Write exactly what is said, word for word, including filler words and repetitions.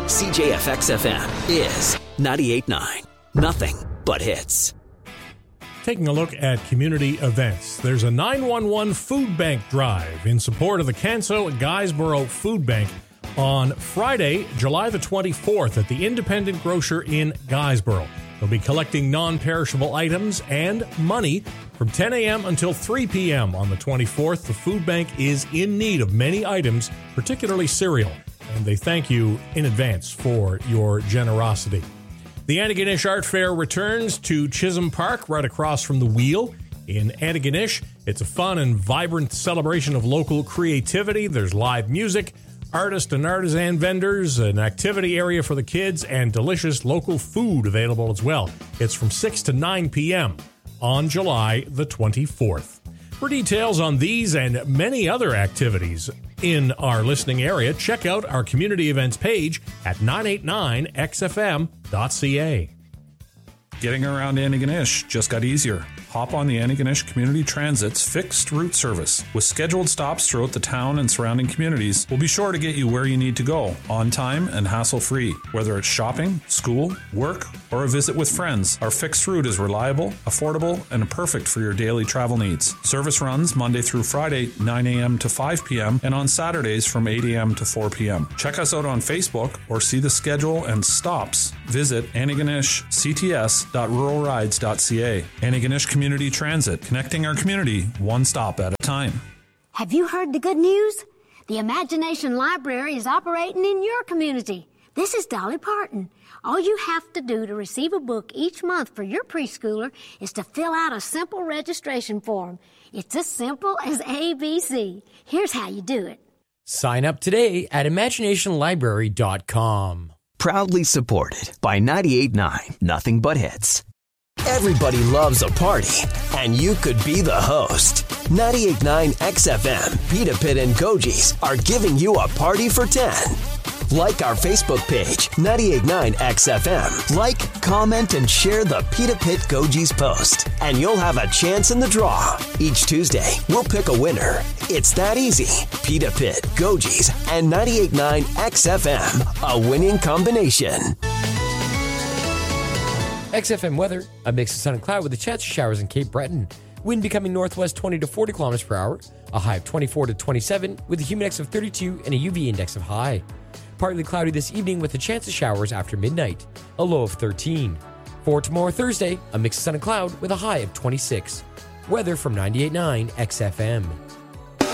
C J F X F M is ninety-eight point nine. Nothing but hits. Taking a look at community events, there's a nine one one food bank drive in support of the Canso Guysborough Food Bank on Friday, July the twenty-fourth at the Independent Grocer in Guysborough. They'll be collecting non-perishable items and money from ten a.m. until three p.m. on the twenty-fourth. The food bank is in need of many items, particularly cereal, and they thank you in advance for your generosity. The Antigonish Art Fair returns to Chisholm Park, right across from the Wheel in Antigonish. It's a fun and vibrant celebration of local creativity. There's live music, artist and artisan vendors, an activity area for the kids, and delicious local food available as well. It's from six to nine p.m. on July the twenty-fourth. For details on these and many other activities in our listening area, check out our community events page at nine eighty-nine x f m dot c a. Getting around Antigonish just got easier. Hop on the Antigonish Community Transit's fixed route service. With scheduled stops throughout the town and surrounding communities, we'll be sure to get you where you need to go, on time and hassle-free. Whether it's shopping, school, work, or a visit with friends, our fixed route is reliable, affordable, and perfect for your daily travel needs. Service runs Monday through Friday, nine a.m. to five p.m., and on Saturdays from eight a.m. to four p.m. Check us out on Facebook or see the schedule and stops. Visit antigonish c t s dot rural rides dot c a. Antigonish Community Transit, connecting our community one stop at a time. Have you heard the good news? The Imagination Library is operating in your community. This is Dolly Parton. All you have to do to receive a book each month for your preschooler is to fill out a simple registration form. It's as simple as A B C. Here's how you do it. Sign up today at imagination library dot com. Proudly supported by ninety-eight point nine Nothing But Hits. Everybody loves a party, and you could be the host. ninety-eight point nine X F M, Pita Pit and Goji's are giving you a party for ten. Like our Facebook page, ninety-eight point nine X F M. Like, comment, and share the Pita Pit Goji's post, and you'll have a chance in the draw. Each Tuesday, we'll pick a winner. It's that easy. Pita Pit, Goji's, and ninety-eight point nine X F M, a winning combination. X F M weather, a mix of sun and cloud with a chance of showers in Cape Breton. Wind becoming northwest twenty to forty kilometers per hour, a high of twenty-four to twenty-seven with a humid index of thirty-two and a U V index of high. Partly cloudy this evening with a chance of showers after midnight, a low of thirteen. For tomorrow Thursday, a mix of sun and cloud with a high of twenty-six. Weather from ninety-eight point nine X F M.